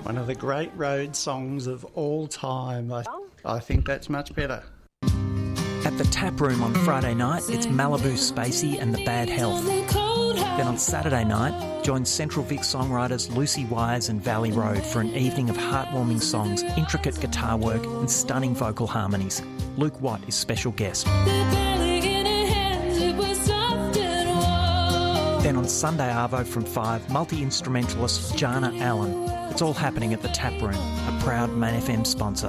One of the great road songs of all time. I think that's much better. At the Tap Room on Friday night, it's Malibu Spacey and the Bad Health. Then on Saturday night, join Central Vic songwriters Lucy Wise and Valley Road for an evening of heartwarming songs, intricate guitar work and stunning vocal harmonies. Luke Watt is special guest. Then on Sunday Arvo from 5, multi-instrumentalist Jana Allen. It's all happening at the Tap Room, a proud Main FM sponsor.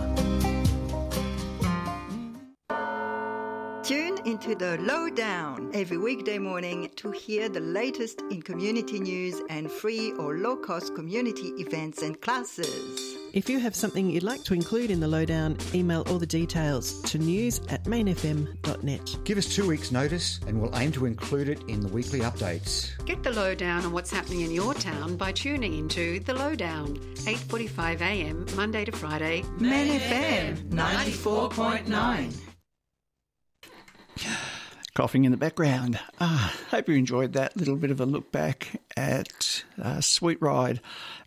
Tune into the Lowdown every weekday morning to hear the latest in community news and free or low-cost community events and classes. If you have something you'd like to include in the Lowdown, email all the details to news@mainfm.net. Give us 2 weeks' notice and we'll aim to include it in the weekly updates. Get the Lowdown on what's happening in your town by tuning into The Lowdown, 8:45 a.m, Monday to Friday. Main FM 94.9. Coughing in the background. Hope you enjoyed that little bit of a look back at Sweet Ride.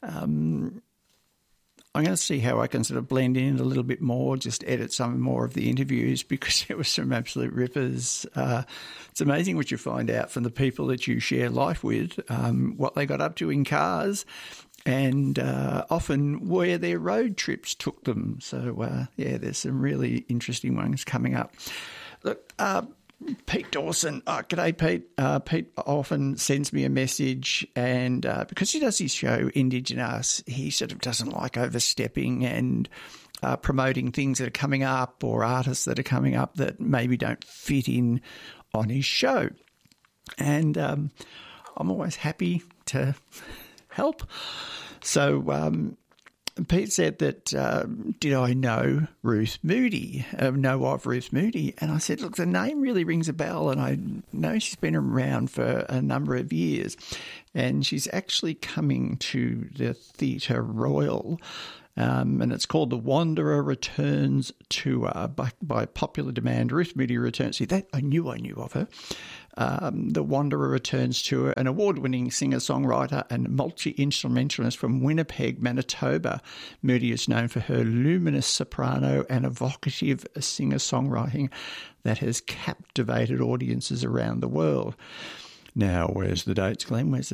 I'm going to see how I can sort of blend in a little bit more, just edit some more of the interviews because there were some absolute rippers. It's amazing what you find out from the people that you share life with, what they got up to in cars and often where their road trips took them. So, there's some really interesting ones coming up. Look, Pete Dawson. G'day, Pete. Pete often sends me a message and because he does his show, Indigenous, he sort of doesn't like overstepping and promoting things that are coming up or artists that are coming up that maybe don't fit in on his show. And I'm always happy to help. So Pete said that, did I know Ruth Moody, know of Ruth Moody? And I said, look, the name really rings a bell and I know she's been around for a number of years. And she's actually coming to the Theatre Royal and it's called the Wanderer Returns Tour by popular demand. Ruth Moody returns. See, that I knew of her. The Wanderer Returns Tour, an award-winning singer-songwriter and multi-instrumentalist from Winnipeg, Manitoba. Moody is known for her luminous soprano and evocative singer-songwriting that has captivated audiences around the world. Now, where's the dates, Glenn? Where's the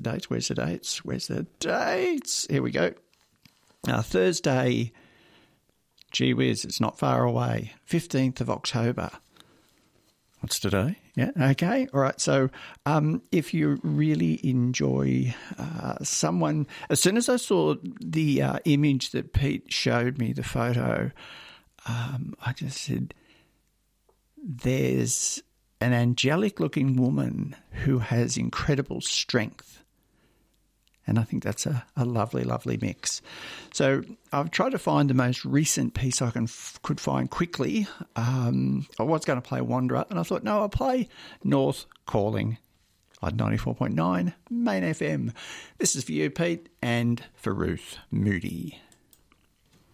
dates? Here we go. Thursday, gee whiz, it's not far away, 15th of October. What's today? Yeah, okay. All right. So if you really enjoy someone, as soon as I saw the image that Pete showed me, the photo, I just said, there's an angelic-looking woman who has incredible strength. And I think that's a lovely, lovely mix. So I've tried to find the most recent piece I could find quickly. I was going to play Wanderer, and I thought, no, I'll play North Calling on 94.9 Main FM. This is for you, Pete, and for Ruth Moody.